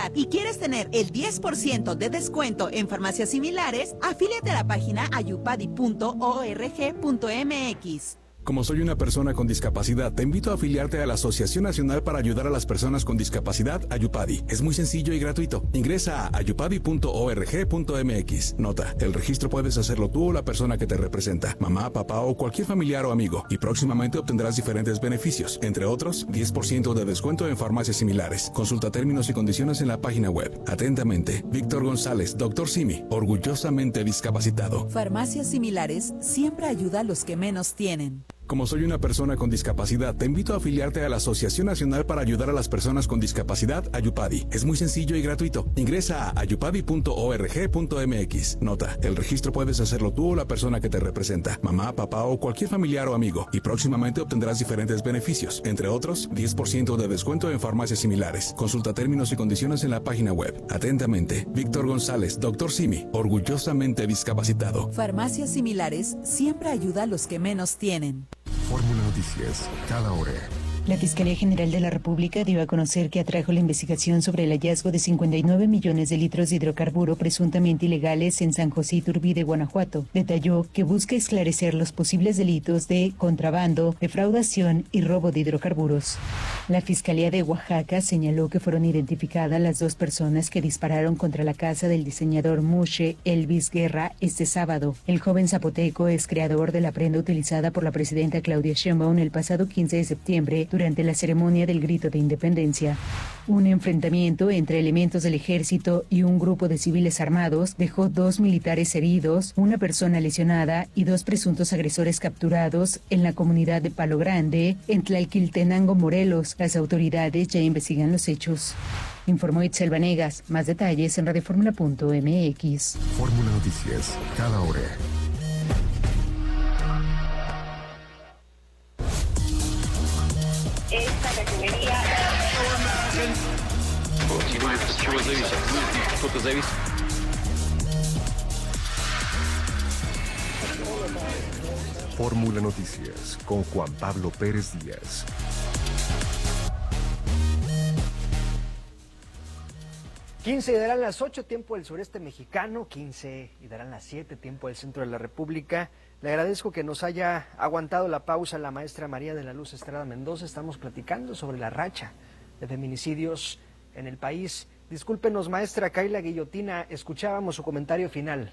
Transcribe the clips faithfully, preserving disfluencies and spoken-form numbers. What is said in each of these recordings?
discapacidad y quieres tener el diez por ciento de descuento en farmacias similares, afíliate a la página ayupadi punto org punto mx. Como soy una persona con discapacidad, te invito a afiliarte a la Asociación Nacional para Ayudar a las Personas con Discapacidad, Ayupadi. Es muy sencillo y gratuito. Ingresa a ayupadi punto org punto mx. Nota, el registro puedes hacerlo tú o la persona que te representa, mamá, papá o cualquier familiar o amigo, y próximamente obtendrás diferentes beneficios, entre otros, diez por ciento de descuento en farmacias similares. Consulta términos y condiciones en la página web. Atentamente, Víctor González, doctor Simi, orgullosamente discapacitado. Farmacias similares siempre ayuda a los que menos tienen. Como soy una persona con discapacidad, te invito a afiliarte a la Asociación Nacional para Ayudar a las Personas con Discapacidad, Ayupadi. Es muy sencillo y gratuito. Ingresa a ayupadi punto org punto mx. Nota, el registro puedes hacerlo tú o la persona que te representa, mamá, papá o cualquier familiar o amigo, y próximamente obtendrás diferentes beneficios, entre otros, diez por ciento de descuento en farmacias similares. Consulta términos y condiciones en la página web. Atentamente, Víctor González, doctor Simi, orgullosamente discapacitado. Farmacias similares siempre ayuda a los que menos tienen. Fórmula Noticias, cada hora. La Fiscalía General de la República dio a conocer que atrajo la investigación sobre el hallazgo de cincuenta y nueve millones de litros de hidrocarburo presuntamente ilegales en San José Iturbide, Guanajuato. Detalló que busca esclarecer los posibles delitos de contrabando, defraudación y robo de hidrocarburos. La Fiscalía de Oaxaca señaló que fueron identificadas las dos personas que dispararon contra la casa del diseñador Mushe Elvis Guerra este sábado. El joven zapoteco es creador de la prenda utilizada por la presidenta Claudia Sheinbaum el pasado quince de septiembre durante la ceremonia del Grito de Independencia. Un enfrentamiento entre elementos del ejército y un grupo de civiles armados dejó dos militares heridos, una persona lesionada y dos presuntos agresores capturados en la comunidad de Palo Grande, en Tlalquiltenango, Morelos. Las autoridades ya investigan los hechos. Informó Itzel Vanegas. Más detalles en radioformula punto mx. Fórmula Noticias, cada hora. Esta refinería. Fórmula Noticias con Juan Pablo Pérez Díaz. quince y darán las ocho, tiempo del sureste mexicano, quince y darán las siete, tiempo del centro de la República. Le agradezco que nos haya aguantado la pausa la maestra María de la Luz Estrada Mendoza. Estamos platicando sobre la racha de feminicidios en el país. Discúlpenos, maestra Kaila Guillotina, escuchábamos su comentario final.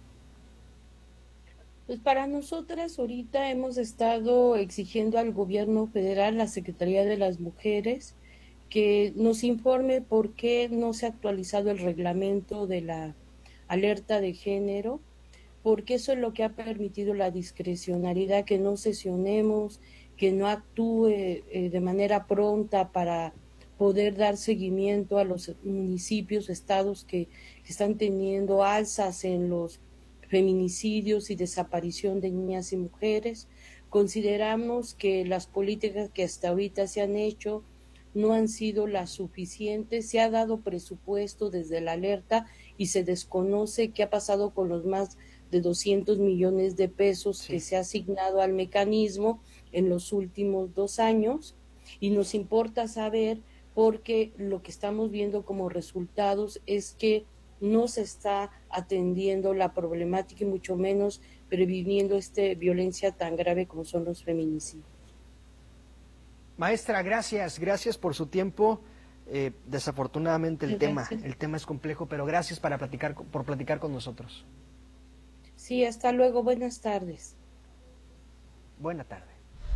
Pues para nosotras ahorita hemos estado exigiendo al gobierno federal, la Secretaría de las Mujeres, que nos informe por qué no se ha actualizado el reglamento de la alerta de género, porque eso es lo que ha permitido la discrecionalidad, que no sesionemos, que no actúe eh, de manera pronta para poder dar seguimiento a los municipios, estados que, que están teniendo alzas en los feminicidios y desaparición de niñas y mujeres. Consideramos que las políticas que hasta ahorita se han hecho no han sido las suficientes. Se ha dado presupuesto desde la alerta y se desconoce qué ha pasado con los más de doscientos millones de pesos sí. que se ha asignado al mecanismo en los últimos dos años, y nos importa saber porque lo que estamos viendo como resultados es que no se está atendiendo la problemática y mucho menos previniendo esta violencia tan grave como son los feminicidios. Maestra, gracias, gracias por su tiempo. Eh, desafortunadamente el Gracias. tema, el tema es complejo, pero gracias para platicar, por platicar con nosotros. Sí, hasta luego, buenas tardes. Buena tarde.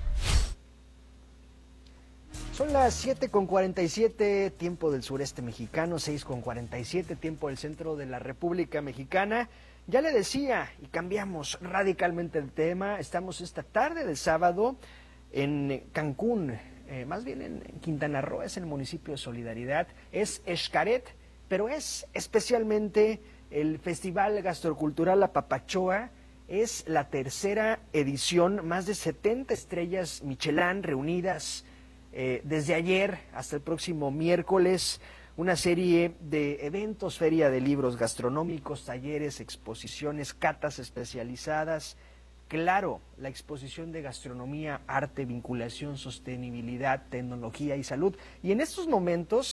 Son las siete con cuarenta y siete, tiempo del sureste mexicano, seis con cuarenta y siete, tiempo del centro de la República Mexicana. Ya le decía, y cambiamos radicalmente el tema, estamos esta tarde de sábado en Cancún, eh, más bien en Quintana Roo, es el municipio de Solidaridad, es Xcaret, pero es especialmente el Festival Gastrocultural La Papachoa. Es la tercera edición, más de setenta estrellas Michelin reunidas eh, desde ayer hasta el próximo miércoles. Una serie de eventos, feria de libros gastronómicos, talleres, exposiciones, catas especializadas. Claro, la exposición de gastronomía, arte, vinculación, sostenibilidad, tecnología y salud. Y en estos momentos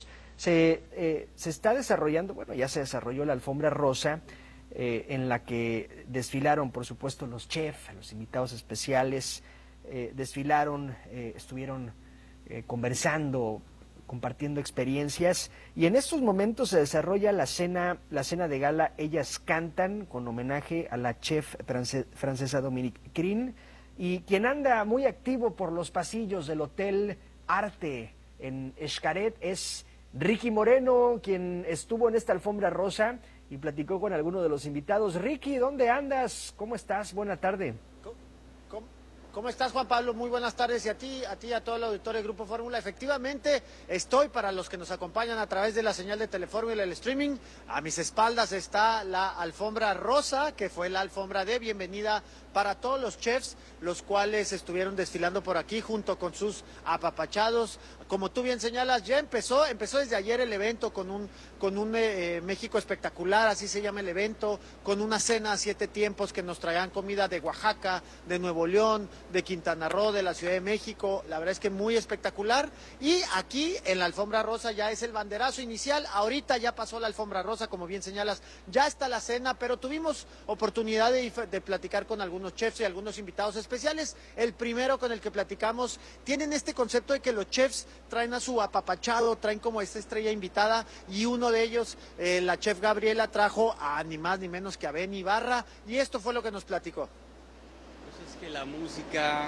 Se, eh, se está desarrollando, bueno, ya se desarrolló la alfombra rosa, eh, en la que desfilaron, por supuesto, los chefs, los invitados especiales, eh, desfilaron, eh, estuvieron eh, conversando, compartiendo experiencias, y en estos momentos se desarrolla la cena, la cena de gala Ellas Cantan, con homenaje a la chef france, francesa Dominique Crin, y quien anda muy activo por los pasillos del Hotel Arte en Xcaret es Ricky Moreno, quien estuvo en esta alfombra rosa y platicó con alguno de los invitados. Ricky, ¿dónde andas? ¿Cómo estás? Buena tarde. ¿Cómo, cómo estás, Juan Pablo? Muy buenas tardes, y a ti, a ti y a todo el auditorio del Grupo Fórmula. Efectivamente, estoy, para los que nos acompañan a través de la señal de Telefórmula y el streaming, a mis espaldas está la alfombra rosa, que fue la alfombra de bienvenida para todos los chefs, los cuales estuvieron desfilando por aquí junto con sus apapachados. Como tú bien señalas, ya empezó, empezó desde ayer el evento con un, con un eh, México espectacular, así se llama el evento, con una cena a siete tiempos que nos traían comida de Oaxaca, de Nuevo León, de Quintana Roo, de la Ciudad de México. La verdad es que muy espectacular. Y aquí en la alfombra rosa ya es el banderazo inicial. Ahorita ya pasó la alfombra rosa, como bien señalas, ya está la cena, pero tuvimos oportunidad de, de platicar con algunos chefs y algunos invitados especiales. El primero con el que platicamos, tienen este concepto de que los chefs traen a su apapachado, traen como esta estrella invitada, y uno de ellos, eh, la chef Gabriela, trajo a ni más ni menos que a Benny Ibarra, y esto fue lo que nos platicó. Pues es que la música,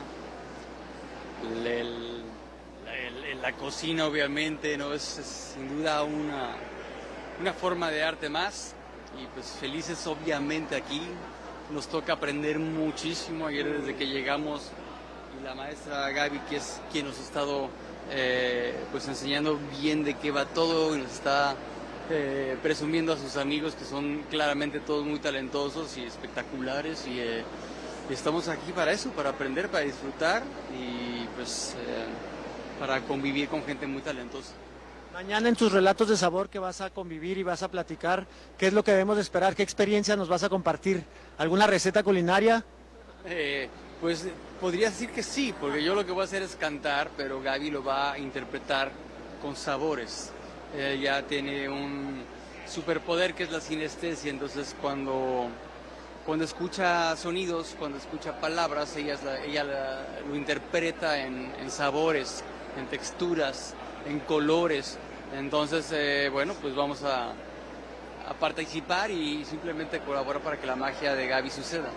el, el, el, la cocina obviamente, no es, es sin duda una, una forma de arte más, y pues felices obviamente aquí. Nos toca aprender muchísimo. Ayer desde que llegamos, y la maestra Gaby, que es quien nos ha estado eh, pues enseñando bien de qué va todo, y nos está eh, presumiendo a sus amigos que son claramente todos muy talentosos y espectaculares, y, eh, y estamos aquí para eso, para aprender, para disfrutar y pues eh, para convivir con gente muy talentosa. Mañana en tus relatos de sabor que vas a convivir y vas a platicar, ¿qué es lo que debemos de esperar? ¿Qué experiencia nos vas a compartir? ¿Alguna receta culinaria? Eh, pues podría decir que sí, porque yo lo que voy a hacer es cantar, pero Gaby lo va a interpretar con sabores. Ella tiene un superpoder que es la sinestesia, entonces cuando, cuando escucha sonidos, cuando escucha palabras, ella, es la, ella la, lo interpreta en, en sabores, en texturas, en colores. Entonces, eh, bueno, pues vamos a, a participar y simplemente colaborar para que la magia de Gaby suceda.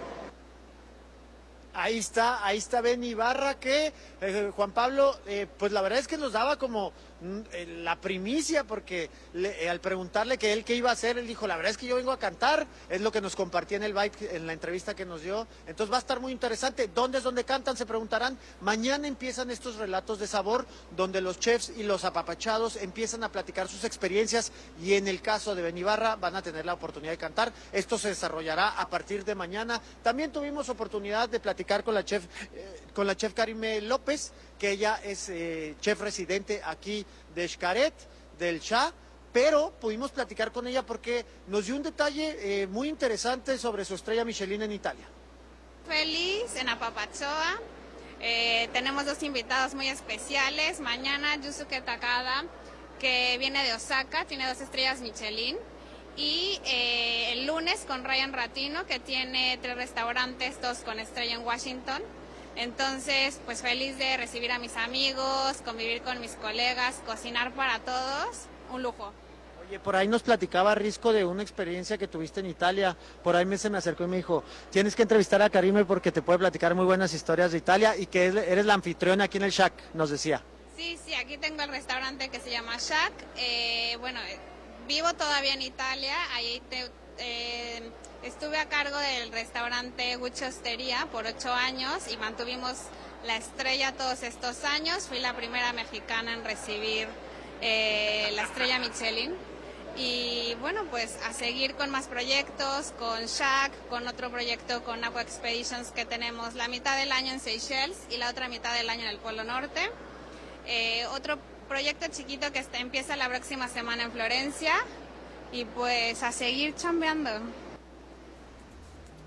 Ahí está, ahí está Benny Ibarra, que eh, Juan Pablo, eh, pues la verdad es que nos daba como mm, eh, la primicia, porque le, eh, al preguntarle que él qué iba a hacer, él dijo, la verdad es que yo vengo a cantar, es lo que nos compartía en el Byte, en la entrevista que nos dio. Entonces va a estar muy interesante. ¿Dónde es donde cantan? Se preguntarán. Mañana empiezan estos relatos de sabor, donde los chefs y los apapachados empiezan a platicar sus experiencias, y en el caso de Benny Ibarra van a tener la oportunidad de cantar. Esto se desarrollará a partir de mañana. También tuvimos oportunidad de platicar con la chef, eh, con la chef Karime López, que ella es eh, chef residente aquí de Xcaret, del Shah, pero pudimos platicar con ella porque nos dio un detalle eh, muy interesante sobre su estrella Michelin en Italia. Feliz en Apapachoa, eh, tenemos dos invitados muy especiales. Mañana Yusuke Takada, que viene de Osaka, tiene dos estrellas Michelin. Y eh, el lunes con Ryan Ratino, que tiene tres restaurantes, dos con estrella en Washington. Entonces, pues feliz de recibir a mis amigos, convivir con mis colegas, cocinar para todos, un lujo. Oye, por ahí nos platicaba Risco de una experiencia que tuviste en Italia. Por ahí me, se me acercó y me dijo, tienes que entrevistar a Karime porque te puede platicar muy buenas historias de Italia, y que eres la anfitriona aquí en el Shack, nos decía. Sí, sí, aquí tengo el restaurante que se llama Shack. Eh, bueno, vivo todavía en Italia, ahí te, eh, estuve a cargo del restaurante Gucci Osteria por ocho años y mantuvimos la estrella todos estos años. Fui la primera mexicana en recibir eh, la estrella Michelin. Y bueno, pues a seguir con más proyectos, con Shack, con otro proyecto con Aqua Expeditions, que tenemos la mitad del año en Seychelles y la otra mitad del año en el Polo Norte. Eh, otro proyecto chiquito que está, empieza la próxima semana en Florencia, y pues a seguir chambeando.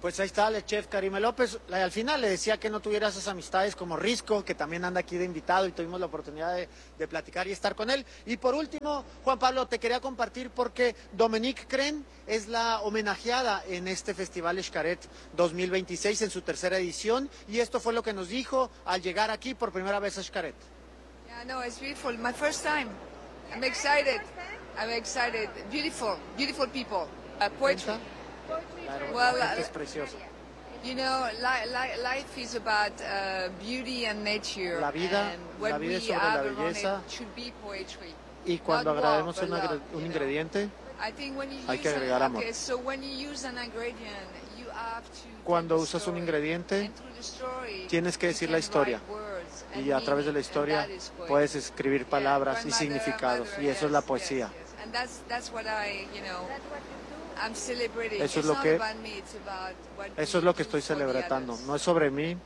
Pues ahí está el chef Karime López. Al final le decía que no tuviera esas amistades como Risco, que también anda aquí de invitado y tuvimos la oportunidad de, de platicar y estar con él. Y por último, Juan Pablo, te quería compartir porque Dominique Crenn es la homenajeada en este Festival Xcaret dos mil veintiséis en su tercera edición. Y esto fue lo que nos dijo al llegar aquí por primera vez a Xcaret. Yeah, no, it's beautiful. My first time. I'm excited. I'm excited. Beautiful, beautiful people. Uh, poetry. Claro, well, la gente es preciosa. You know, li li life is about uh, beauty and nature. La vida, and what la vida es we sobre la have around belleza. it should be poetry. Y cuando Not agregamos war, but una, love, un you ingrediente, know. I think when you hay que use agregar an, amor. okay, so when you use an ingredient, you have to Cuando tell the usas un story. ingrediente, And through the story, tienes que you decir can la historia. write words and Y a través de la meaning, historia and that is poetry. puedes escribir palabras y Grandmother, significados. mother, Y eso es la yes, poesía. yes, yes. And that's, that's what I, you know, I'm celebrating. Eso es It's lo not que- about me, it's about what Eso we es lo que do estoy for the celebrando. others. No es sobre mí,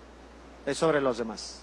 es sobre los demás.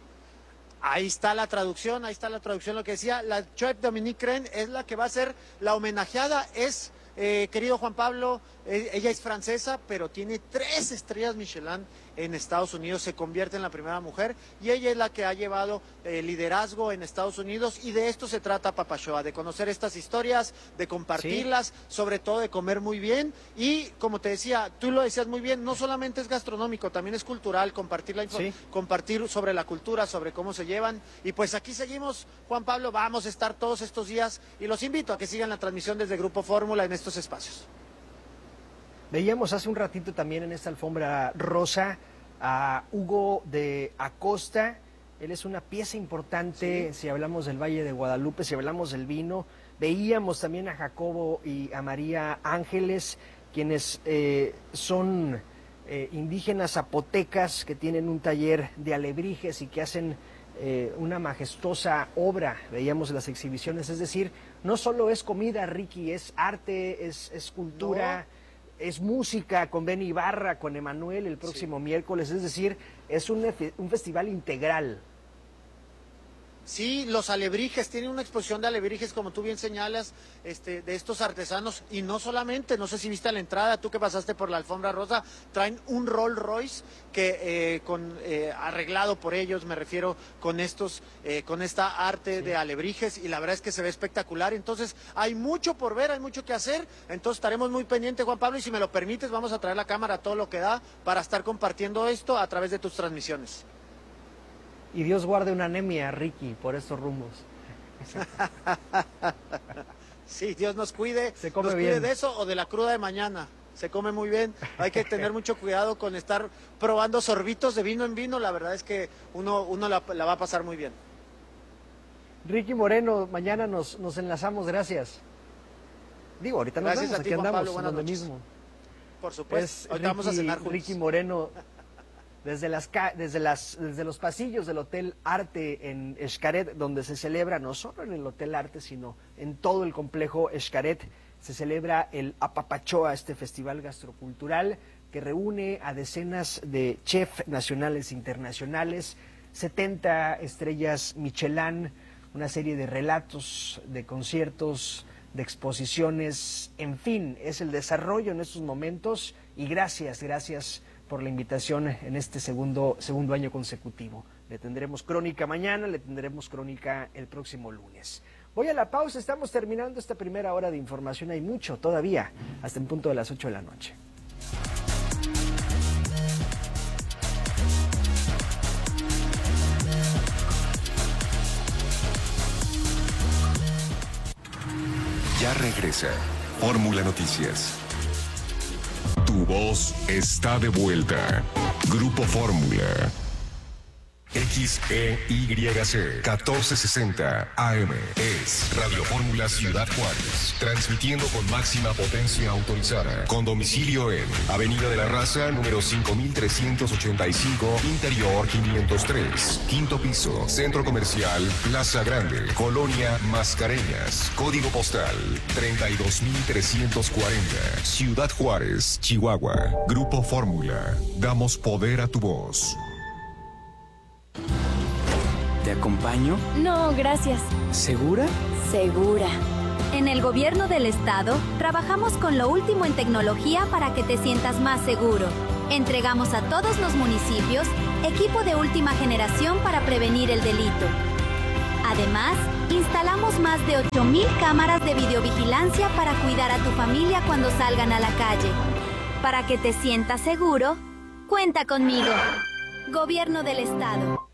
Ahí está la traducción, ahí está la traducción, lo que decía. La chef Dominique Crenn es la que va a ser la homenajeada. Es, eh, querido Juan Pablo, eh, ella es francesa, pero tiene tres estrellas Michelin en Estados Unidos. Se convierte en la primera mujer y ella es la que ha llevado eh, liderazgo en Estados Unidos. Y de esto se trata Papachua, de conocer estas historias, de compartirlas, sobre todo de comer muy bien. Y como te decía, tú lo decías muy bien, no solamente es gastronómico, también es cultural, compartir, la info- Sí. compartir sobre la cultura, sobre cómo se llevan. Y pues aquí seguimos, Juan Pablo, vamos a estar todos estos días y los invito a que sigan la transmisión desde Grupo Fórmula en estos espacios. Veíamos hace un ratito también en esta alfombra rosa a Hugo de Acosta. Él es una pieza importante, sí. Si hablamos del Valle de Guadalupe, si hablamos del vino. Veíamos también a Jacobo y a María Ángeles, quienes eh, son eh, indígenas zapotecas que tienen un taller de alebrijes y que hacen eh, una majestuosa obra. Veíamos las exhibiciones, es decir, no solo es comida, Ricky, es arte, es, es cultura. No. Es música con Benny Ibarra, con Emanuel el próximo sí. miércoles, es decir, es un, un festival integral. Sí, los alebrijes, tienen una exposición de alebrijes, como tú bien señalas, este, de estos artesanos, y no solamente, no sé si viste a la entrada, tú que pasaste por la alfombra rosa, traen un Rolls Royce que eh, con eh, arreglado por ellos, me refiero con estos, eh, con esta arte sí. de alebrijes, y la verdad es que se ve espectacular. Entonces hay mucho por ver, hay mucho que hacer, entonces estaremos muy pendientes, Juan Pablo, y si me lo permites vamos a traer la cámara a todo lo que da para estar compartiendo esto a través de tus transmisiones. Y Dios guarde una anemia, Ricky, por estos rumbos. Sí, Dios nos cuide, Se come nos bien. cuide de eso o de la cruda de mañana. Se come muy bien, hay que tener mucho cuidado con estar probando sorbitos de vino en vino, la verdad es que uno, uno la, la va a pasar muy bien. Ricky Moreno, mañana nos, nos enlazamos, gracias. Digo, ahorita nos Gracias vemos, a ti, aquí Juan andamos, Pablo, buenas donde noches. mismo. Por supuesto, Es ahorita vamos a Ricky- cenar juntos. Ricky Moreno, desde, las, ca- desde, las, desde los pasillos del Hotel Arte en Xcaret, donde se celebra, no solo en el Hotel Arte, sino en todo el complejo Xcaret, se celebra el Apapachoa, este festival gastrocultural que reúne a decenas de chefs nacionales e internacionales, setenta estrellas Michelin, una serie de relatos, de conciertos, de exposiciones, en fin, es el desarrollo en estos momentos y gracias, gracias por la invitación en este segundo, segundo año consecutivo. Le tendremos crónica mañana, le tendremos crónica el próximo lunes. Voy a la pausa, estamos terminando esta primera hora de información, hay mucho todavía, hasta en punto de las ocho de la noche. Ya regresa Fórmula Noticias. Tu voz está de vuelta. Grupo Fórmula. X E Y C catorce sesenta A M es Radio Fórmula Ciudad Juárez, transmitiendo con máxima potencia autorizada, con domicilio en Avenida de la Raza, número cinco mil trescientos ochenta y cinco, Interior quinientos tres, quinto piso, Centro Comercial Plaza Grande, Colonia Mascareñas, código postal treinta y dos mil trescientos cuarenta, Ciudad Juárez, Chihuahua. Grupo Fórmula, damos poder a tu voz. ¿Te acompaño? No, gracias. ¿Segura? Segura. En el Gobierno del Estado, trabajamos con lo último en tecnología para que te sientas más seguro. Entregamos a todos los municipios equipo de última generación para prevenir el delito. Además, instalamos más de ocho mil cámaras de videovigilancia para cuidar a tu familia cuando salgan a la calle. Para que te sientas seguro, cuenta conmigo. Gobierno del Estado.